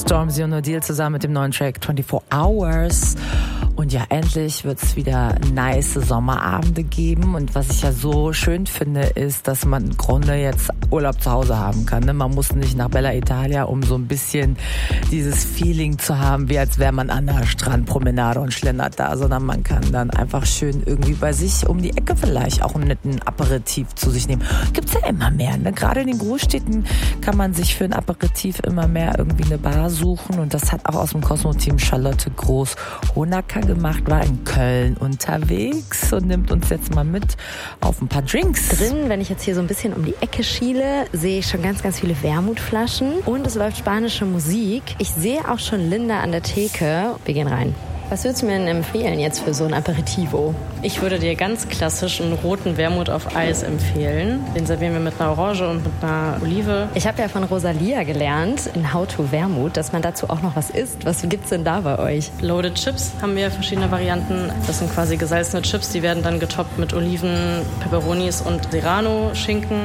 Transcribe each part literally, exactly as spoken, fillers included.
Stormzy und Odile zusammen mit dem neuen Track vierundzwanzig Hours. Und ja, endlich wird es wieder nice Sommerabende geben. Und was ich ja so schön finde, ist, dass man im Grunde jetzt Urlaub zu Hause haben kann. Ne? Man muss nicht nach Bella Italia, um so ein bisschen dieses Feeling zu haben, wie als wäre man an der Strandpromenade und schlendert da, sondern man kann dann einfach schön irgendwie bei sich um die Ecke vielleicht auch einen netten Aperitif zu sich nehmen. Gibt's ja immer mehr. Ne? Gerade in den Großstädten kann man sich für ein Aperitif immer mehr irgendwie eine Bar suchen. Und das hat auch aus dem Cosmo-Team Charlotte Groß-Honacker gemacht, war in Köln unterwegs und nimmt uns jetzt mal mit auf ein paar Drinks. Drin, wenn ich jetzt hier so ein bisschen um die Ecke schiele, sehe ich schon ganz, ganz viele Wermutflaschen und es läuft spanische Musik. Ich sehe auch schon Linda an der Theke. Wir gehen rein. Was würdest du mir denn empfehlen jetzt für so ein Aperitivo? Ich würde dir ganz klassisch einen roten Wermut auf Eis empfehlen. Den servieren wir mit einer Orange und mit einer Olive. Ich habe ja von Rosalia gelernt, in How to Wermut, dass man dazu auch noch was isst. Was gibt's denn da bei euch? Loaded Chips haben wir verschiedene Varianten. Das sind quasi gesalzene Chips, die werden dann getoppt mit Oliven, Peperonis und Serrano-Schinken.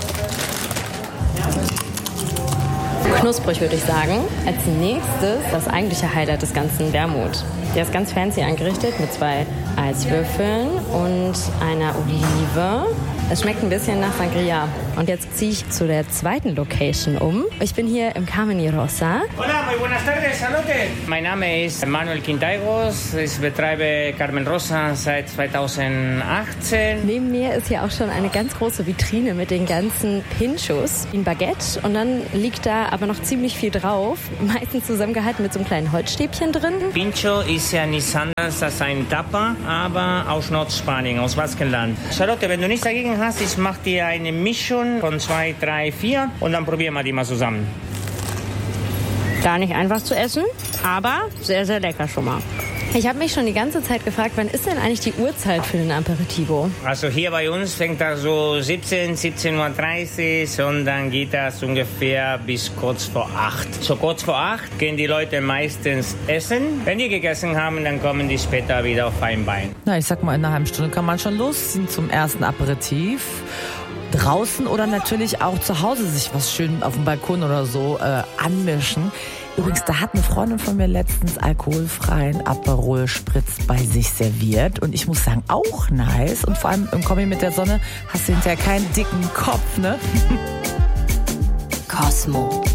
Knusprig, würde ich sagen. Als nächstes das eigentliche Highlight des ganzen Wermut. Der ist ganz fancy angerichtet mit zwei Eiswürfeln und einer Olive. Es schmeckt ein bisschen nach Sangria. Und jetzt ziehe ich zu der zweiten Location um. Ich bin hier im Carmen y Rosa. Hola, muy buenas tardes, Charlotte. Mein Name ist Manuel Quintairos. Ich betreibe Carmen Rosa seit zweitausendachtzehn. Neben mir ist hier auch schon eine ganz große Vitrine mit den ganzen Pinchos. Ein Baguette und dann liegt da aber noch ziemlich viel drauf. Meistens zusammengehalten mit so einem kleinen Holzstäbchen drin. Pincho ist ja nichts anderes als ein Tapa, aber aus Nordspanien, aus Baskenland. Charlotte, wenn du nichts dagegen hast, ich mache dir eine Mischung von zwei, drei, vier und dann probieren wir die mal zusammen. Gar nicht einfach zu essen, aber sehr, sehr lecker schon mal. Ich habe mich schon die ganze Zeit gefragt, wann ist denn eigentlich die Uhrzeit für den Aperitivo? Also hier bei uns fängt das so siebzehn, siebzehn Uhr dreißig und dann geht das ungefähr bis kurz vor acht. So kurz vor acht gehen die Leute meistens essen. Wenn die gegessen haben, dann kommen die später wieder auf ein Bein. Na, ich sag mal, in einer halben Stunde kann man schon losziehen zum ersten Aperitif. Draußen oder natürlich auch zu Hause sich was schön auf dem Balkon oder so äh, anmischen. Übrigens, da hat eine Freundin von mir letztens alkoholfreien Aperol Spritz bei sich serviert. Und ich muss sagen, auch nice. Und vor allem im Kombi mit der Sonne hast du hinterher keinen dicken Kopf, ne? Cosmo.